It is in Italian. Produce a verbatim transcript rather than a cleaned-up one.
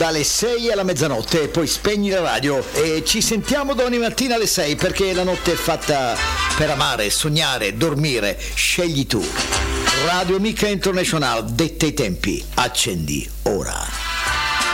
dalle sei alla mezzanotte e poi spegni la radio e ci sentiamo domani mattina alle sei, perché la notte è fatta per amare, sognare, dormire. Scegli tu. Radio Amica International, detta i tempi. Accendi ora.